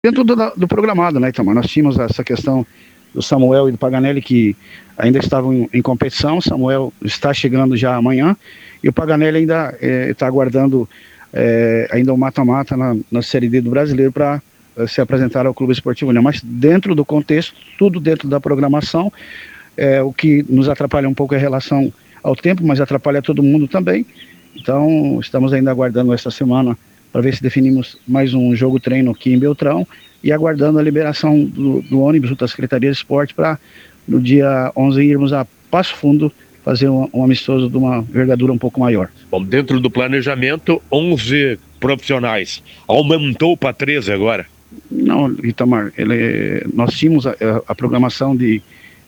Dentro do programado, né, Itamar? Nós tínhamos essa questão do Samuel e do Paganelli que ainda estavam em competição. O Samuel está chegando já amanhã e o Paganelli ainda está aguardando ainda o mata-mata na Série D do Brasileiro para se apresentar ao Clube Esportivo União. Mas dentro do contexto, tudo dentro da programação. O que nos atrapalha um pouco é a relação ao tempo, mas atrapalha todo mundo também. Então, estamos ainda aguardando essa semana para ver se definimos mais um jogo-treino aqui em Beltrão e aguardando a liberação do ônibus da Secretaria de Esporte para, no dia 11, irmos a Passo Fundo fazer um amistoso de uma envergadura um pouco maior. Bom, dentro do planejamento, 11 profissionais. Aumentou para 13 agora? Não, Itamar, nós tínhamos a programação de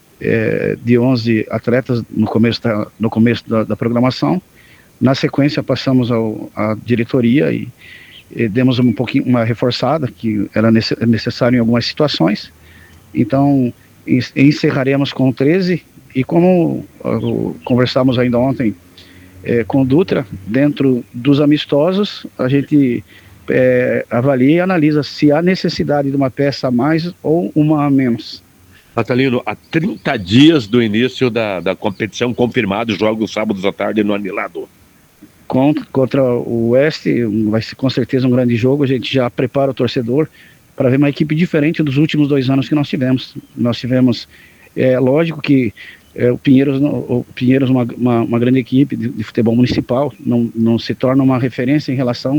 11 atletas no começo da programação. Na sequência, passamos à diretoria e demos um pouquinho uma reforçada, que era necessário em algumas situações. Então, encerraremos com 13. E como conversamos ainda ontem com o Dutra, dentro dos amistosos, a gente avalia e analisa se há necessidade de uma peça a mais ou uma a menos. Natalino, há 30 dias do início da competição, confirmado, jogos sábados à tarde no Anilado. Contra o Oeste, vai ser com certeza um grande jogo. A gente já prepara o torcedor para ver uma equipe diferente dos últimos 2 anos que nós tivemos. Nós tivemos, lógico que o Pinheiros, uma grande equipe de futebol municipal, não se torna uma referência em relação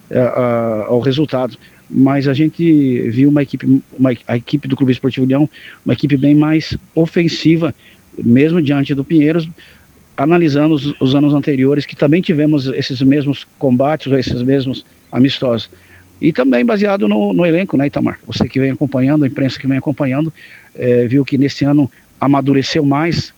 ao resultado. Mas a gente viu a equipe do Clube Esportivo União, uma equipe bem mais ofensiva, mesmo diante do Pinheiros, analisando os anos anteriores, que também tivemos esses mesmos combates, esses mesmos amistosos. E também baseado no elenco, né, Itamar? Você que vem acompanhando, a imprensa que vem acompanhando, viu que nesse ano amadureceu mais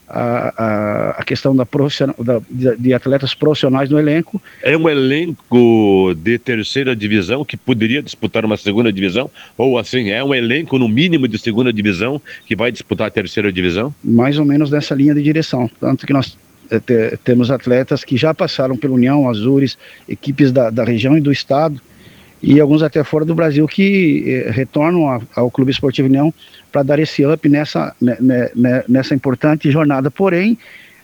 a questão de atletas profissionais no elenco. É um elenco de terceira divisão que poderia disputar uma segunda divisão? Ou assim, é um elenco no mínimo de segunda divisão que vai disputar a terceira divisão? Mais ou menos nessa linha de direção. Tanto que nós temos atletas que já passaram pela União, Azures, equipes da região e do estado, e alguns até fora do Brasil que retornam ao Clube Esportivo União para dar esse up nessa importante jornada. Porém,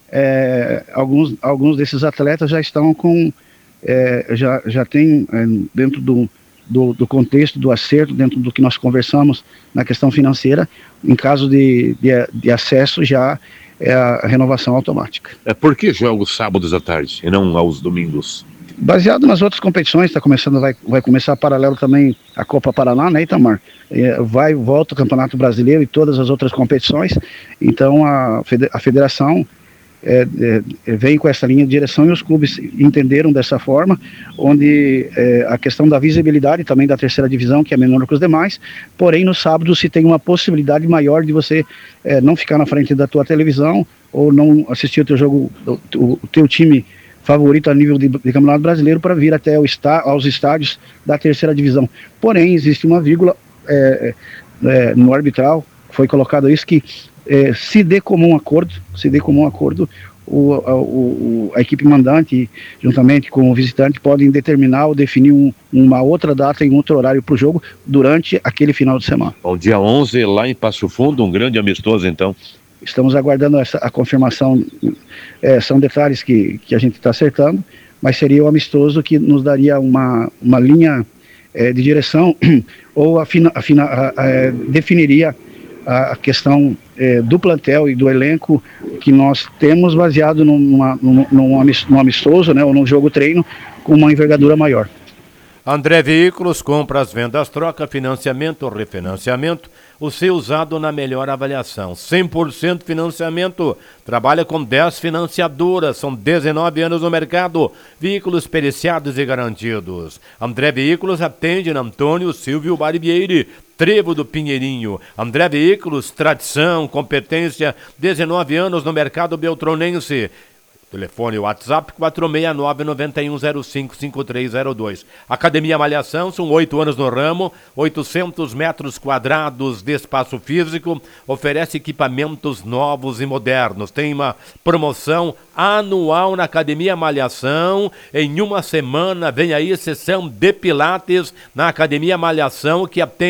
alguns desses atletas já estão já tem dentro do contexto do acerto, dentro do que nós conversamos na questão financeira, em caso de acesso já é a renovação automática. Por que jogos sábados à tarde e não aos domingos? Baseado nas outras competições, vai começar paralelo também a Copa Paraná, né, Itamar? Volta o Campeonato Brasileiro e todas as outras competições. Então a federação vem com essa linha de direção e os clubes entenderam dessa forma, onde a questão da visibilidade também da terceira divisão, que é menor que os demais, porém no sábado se tem uma possibilidade maior de você não ficar na frente da tua televisão ou não assistir o teu jogo, o teu time favorito a nível de Campeonato Brasileiro para vir até aos estádios da terceira divisão. Porém, existe uma vírgula no arbitral, foi colocado isso, que se dê comum acordo, a equipe mandante, juntamente com o visitante, podem determinar ou definir uma outra data em outro horário para o jogo durante aquele final de semana. Bom, dia 11, lá em Passo Fundo, um grande amistoso, então. Estamos aguardando a confirmação, são detalhes que a gente está acertando, mas seria um amistoso que nos daria uma linha de direção ou definiria a questão do plantel e do elenco que nós temos baseado num amistoso, né, ou num jogo-treino com uma envergadura maior. André Veículos, compras, vendas, troca, financiamento, refinanciamento, o seu usado na melhor avaliação. 100% financiamento, trabalha com 10 financiadoras, são 19 anos no mercado, veículos periciados e garantidos. André Veículos atende na Antônio Silvio Barbieri, Trevo do Pinheirinho. André Veículos, tradição, competência, 19 anos no mercado beltronense. Telefone WhatsApp 469-9105-5302. Academia Malhação, são 8 anos no ramo, 800 metros quadrados de espaço físico, oferece equipamentos novos e modernos. Tem uma promoção anual na Academia Malhação. Em uma semana vem aí sessão de Pilates na Academia Malhação, que atende